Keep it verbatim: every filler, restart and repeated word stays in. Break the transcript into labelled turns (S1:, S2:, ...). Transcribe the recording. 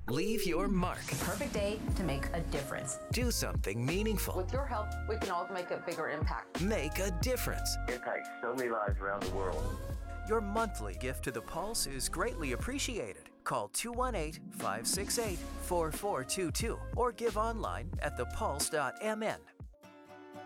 S1: Leave your mark.
S2: Perfect day to make a difference.
S1: Do something meaningful.
S3: With your help, we can all make a bigger impact.
S1: Make a difference.
S4: Impact so many lives around the world.
S1: Your monthly gift to the Pulse is greatly appreciated. Call two one eight, five six eight, four four two two or give online at the pulse dot m n.